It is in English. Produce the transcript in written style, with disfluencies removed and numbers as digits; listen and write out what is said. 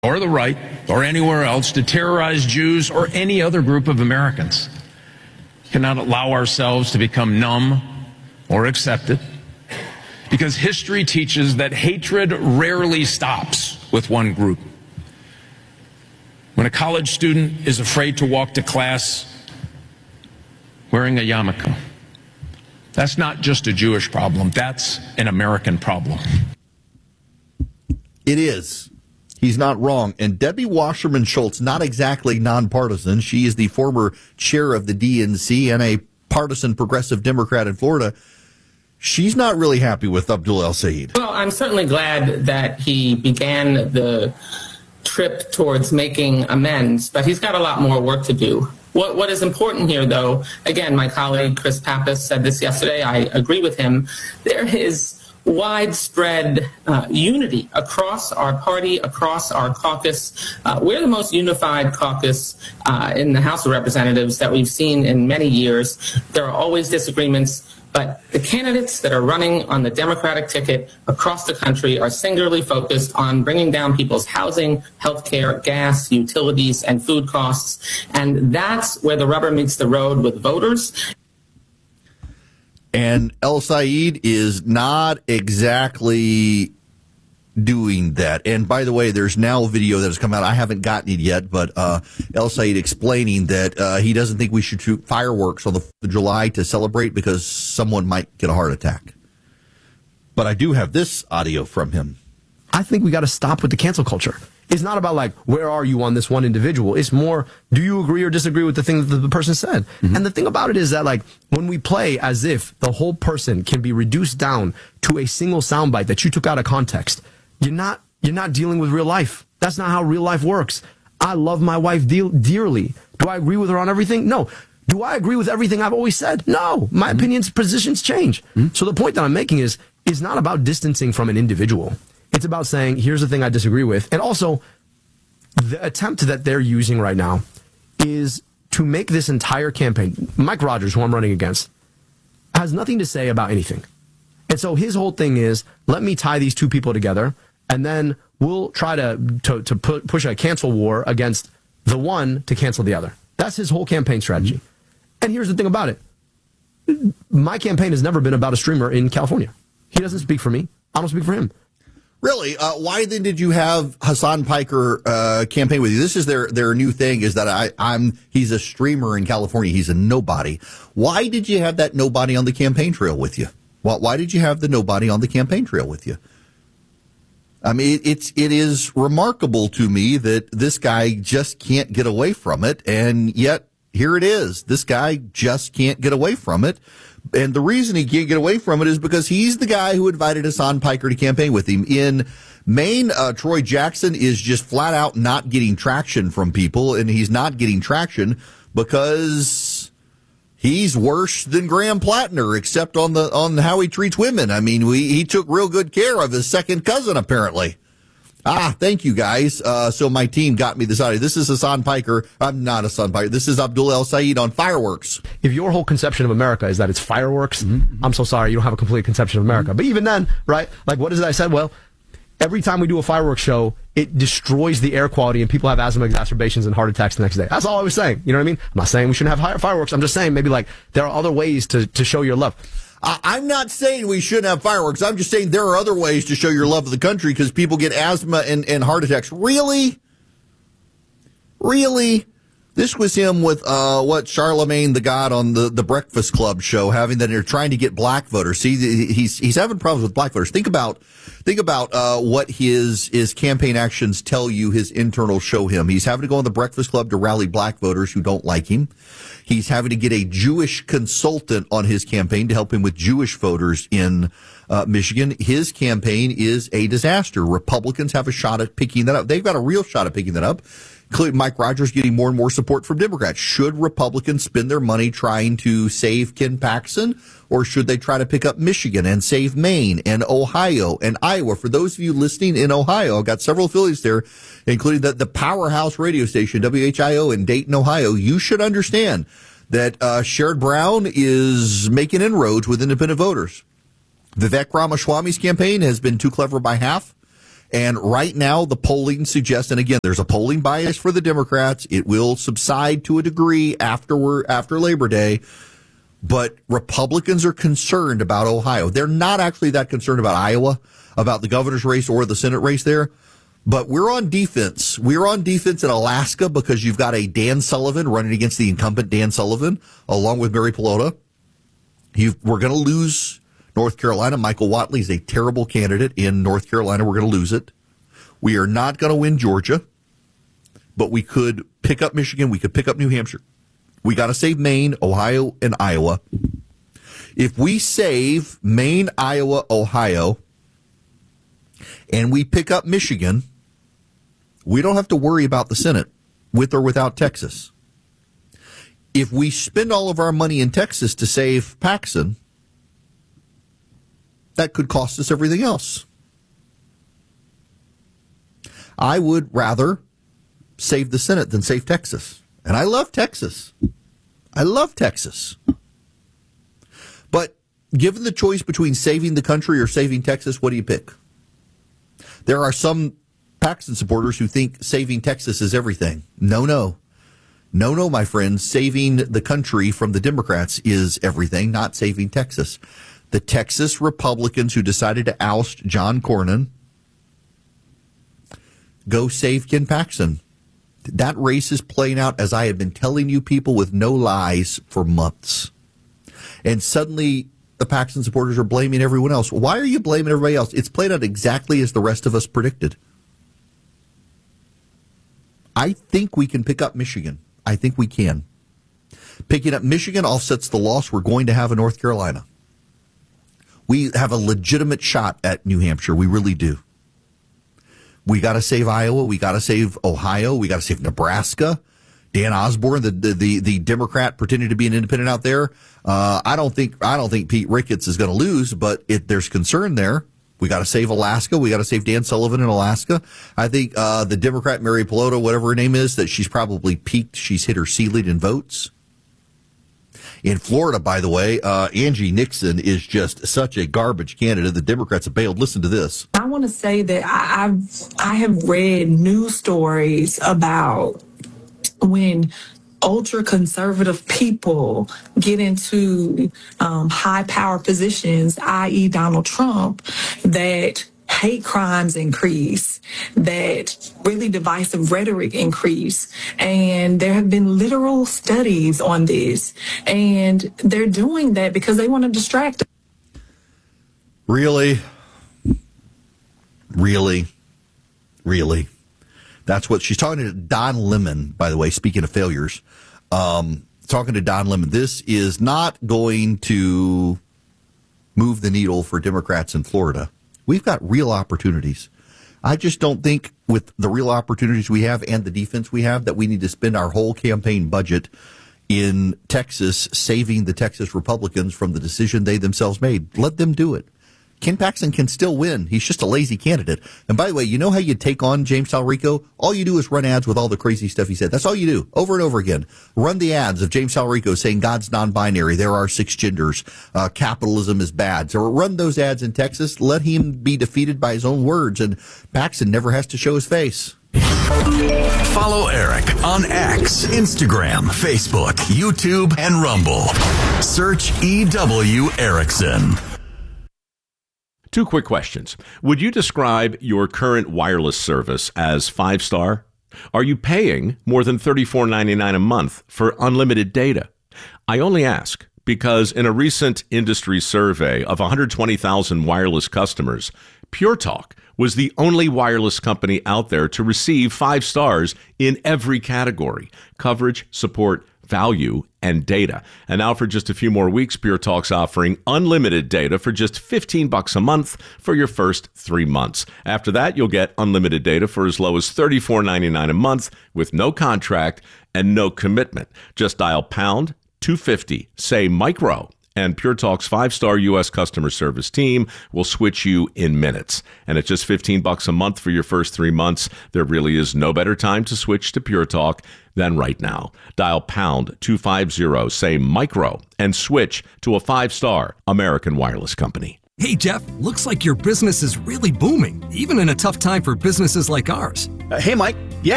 or the right or anywhere else to terrorize Jews or any other group of Americans. We cannot allow ourselves to become numb or accept it, because history teaches that hatred rarely stops with one group. When a college student is afraid to walk to class wearing a yarmulke, that's not just a Jewish problem, that's an American problem. It is. He's not wrong. And Debbie Wasserman Schultz, not exactly nonpartisan. She is the former chair of the DNC and a partisan progressive Democrat in Florida. She's not really happy with Abdul El-Sayed. Well, I'm certainly glad that he began the trip towards making amends, but he's got a lot more work to do. What is important here, though, again, my colleague Chris Pappas said this yesterday, I agree with him, there is widespread unity across our party, across our caucus. We're the most unified caucus in the House of Representatives that we've seen in many years. There are always disagreements, but the candidates that are running on the Democratic ticket across the country are singularly focused on bringing down people's housing, healthcare, gas, utilities, and food costs. And that's where the rubber meets the road with voters. And El-Sayed is not exactly doing that. And by the way, there's now a video that has come out. I haven't gotten it yet, but El-Sayed explaining that he doesn't think we should shoot fireworks on the 4th of July to celebrate because someone might get a heart attack. But I do have this audio from him. I think we got to stop with the cancel culture. It's not about like, where are you on this one individual? It's more, do you agree or disagree with the thing that the person said? Mm-hmm. And the thing about it is that, like, when we play as if the whole person can be reduced down to a single soundbite that you took out of context, you're not dealing with real life. That's not how real life works. I love my wife dearly. Do I agree with her on everything? No. Do I agree with everything I've always said? No. My opinions, positions change. So the point that I'm making is not about distancing from an individual. It's about saying, here's the thing I disagree with. And also, the attempt that they're using right now is to make this entire campaign, Mike Rogers, who I'm running against, has nothing to say about anything. And so his whole thing is, let me tie these two people together, and then we'll try to push a cancel war against the one to cancel the other. That's his whole campaign strategy. And here's the thing about it. My campaign has never been about a streamer in California. He doesn't speak for me. I don't speak for him. Really? Why then did you have Hassan Piker campaign with you? This is their new thing, is that he's a streamer in California. He's a nobody. Why did you have that nobody on the campaign trail with you? Why did you have the nobody on the campaign trail with you? I mean, it is remarkable to me that this guy just can't get away from it, and yet here it is. This guy just can't get away from it. And the reason he can't get away from it is because he's the guy who invited Hassan Piker to campaign with him. In Maine, Troy Jackson is just flat out not getting traction from people, and he's not getting traction because he's worse than Graham Plattner, except on how he treats women. I mean, he took real good care of his second cousin, apparently. Thank you, guys. So my team got me this audio. This is Hassan Piker. I'm not Hassan Piker. This is Abdul El-Sayed on fireworks. If your whole conception of America is that it's fireworks, I'm so sorry. You don't have a complete conception of America. But even then, right, like what is it I said? Well, every time we do a fireworks show, it destroys the air quality and people have asthma exacerbations and heart attacks the next day. That's all I was saying. You know what I mean? I'm not saying we shouldn't have fireworks. I'm just saying maybe like there are other ways to show your love. I'm not saying we shouldn't have fireworks. I'm just saying there are other ways to show your love of the country because people get asthma and heart attacks. Really? Really? This was him with Charlemagne the God on the Breakfast Club show, having that they're trying to get black voters. See, he's having problems with black voters. Think about what his campaign actions tell you his internals show him. He's having to go on the Breakfast Club to rally black voters who don't like him. He's having to get a Jewish consultant on his campaign to help him with Jewish voters in Michigan. His campaign is a disaster. Republicans have a shot at picking that up. They've got a real shot at picking that up. Including Mike Rogers getting more and more support from Democrats. Should Republicans spend their money trying to save Ken Paxton, or should they try to pick up Michigan and save Maine and Ohio and Iowa? For those of you listening in Ohio, I've got several affiliates there, including the powerhouse radio station, WHIO in Dayton, Ohio. You should understand that Sherrod Brown is making inroads with independent voters. Vivek Ramaswamy's campaign has been too clever by half. And right now, the polling suggests, and again, there's a polling bias for the Democrats. It will subside to a degree after Labor Day. But Republicans are concerned about Ohio. They're not actually that concerned about Iowa, about the governor's race or the Senate race there. But we're on defense. We're on defense in Alaska because you've got a Dan Sullivan running against the incumbent Dan Sullivan, along with Mary Pelota. We're going to lose North Carolina. Michael Whatley is a terrible candidate in North Carolina. We're going to lose it. We are not going to win Georgia, but we could pick up Michigan. We could pick up New Hampshire. We got to save Maine, Ohio, and Iowa. If we save Maine, Iowa, Ohio, and we pick up Michigan, we don't have to worry about the Senate, with or without Texas. If we spend all of our money in Texas to save Paxson, that could cost us everything else. I would rather save the Senate than save Texas. And I love Texas. I love Texas. But given the choice between saving the country or saving Texas, what do you pick? There are some Paxton supporters who think saving Texas is everything. No, my friends. Saving the country from the Democrats is everything, not saving Texas. The Texas Republicans who decided to oust John Cornyn, go save Ken Paxton. That race is playing out, as I have been telling you people with no lies for months. And suddenly the Paxton supporters are blaming everyone else. Why are you blaming everybody else? It's played out exactly as the rest of us predicted. I think we can pick up Michigan. I think we can. Picking up Michigan offsets the loss we're going to have in North Carolina. We have a legitimate shot at New Hampshire. We really do. We got to save Iowa. We got to save Ohio. We got to save Nebraska. Dan Osborne, the Democrat pretending to be an independent out there. I don't think Pete Ricketts is going to lose, but there's concern there. We got to save Alaska. We got to save Dan Sullivan in Alaska. I think the Democrat Mary Pelota, whatever her name is, that she's probably peaked. She's hit her ceiling in votes. In Florida, by the way, Angie Nixon is just such a garbage candidate. The Democrats have bailed. Listen to this. I want to say that I have read news stories about when ultra conservative people get into high power positions, i.e. Donald Trump, that hate crimes increase, that really divisive rhetoric increase. And there have been literal studies on this. And they're doing that because they want to distract. Really? That's what she's talking to Don Lemon, by the way, speaking of failures. Talking to Don Lemon. This is not going to move the needle for Democrats in Florida. We've got real opportunities. I just don't think with the real opportunities we have and the defense we have that we need to spend our whole campaign budget in Texas saving the Texas Republicans from the decision they themselves made. Let them do it. Ken Paxton can still win. He's just a lazy candidate. And by the way, you know how you take on James Talrico? All you do is run ads with all the crazy stuff he said. That's all you do, over and over again. Run the ads of James Talrico saying God's non-binary, there are 6 genders, capitalism is bad. So run those ads in Texas. Let him be defeated by his own words, and Paxton never has to show his face. Follow Eric on X, Instagram, Facebook, YouTube, and Rumble. Search EW Erickson. 2 quick questions. Would you describe your current wireless service as 5-star? Are you paying more than $34.99 a month for unlimited data? I only ask because in a recent industry survey of 120,000 wireless customers, Pure Talk was the only wireless company out there to receive 5 stars in every category: coverage, support, value, and data. And now for just a few more weeks, Pure Talk's offering unlimited data for just $15 a month for your first 3 months. After that, you'll get unlimited data for as low as $34.99 a month with no contract and no commitment. Just dial pound 250, say micro, and Pure Talk's 5-star U.S. customer service team will switch you in minutes. And at just $15 a month for your first 3 months, there really is no better time to switch to Pure Talk than right now. Dial pound 250, say micro, and switch to a 5-star American wireless company. Hey, Jeff, looks like your business is really booming, even in a tough time for businesses like ours. Hey, Mike. Yeah,